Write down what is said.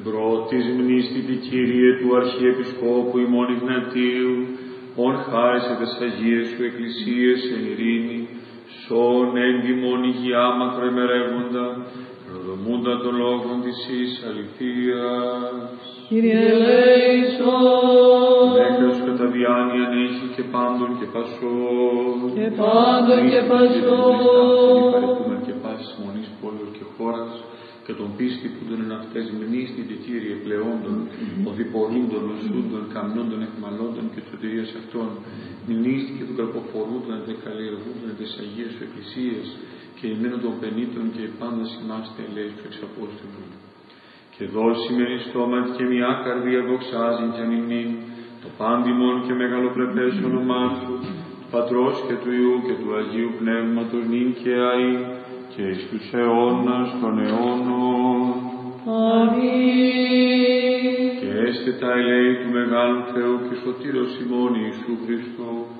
πρώτης μνήστητη Κύριε του Αρχιεπισκόπου ημών Ιγνατίου, ον χάρισε τες Αγίες σου Εκκλησίες εν ειρήνη, σον έντιμον υγειά μακροημερεύοντα, προδομούντα των λόγων της εις αληθείας. Κύριε ελέησον. Νέκρας σου κατά διάνοιαν έχει και πάντων και πασών. Και πάντων και πασών. Υπαρετούμεν και πάσης μονής πόλεως και χώρας, και τον πίστη που τον εν αυτές μνήστητε Κύριε πλεόντων, οδηπορούντων, οσούντων, καμνόντων, εχμαλώντων και της σωτηρίας αυτών, μνήστηκε των καρποφορούντων, αντεκαλλιεργούντων τες Αγίες σου Εκκλησίες, καιημένων των πενήτων και πάντας ημάστε ελέης του εξ Απόστολου. Και δώσει με στόματι και μια καρδία δοξάζειν και αμυνήν, το πάντιμον και μεγαλοπρεπές όνομά σου, του Πατρός και του Υιού και του Αγίου Πνεύματος νυν και αεί, και εις τους αιώνας των αιώνων. Αμήν. Και έστε τα ελέη του Μεγάλου Θεού και Σωτήρος ημών Ιησού Χριστού,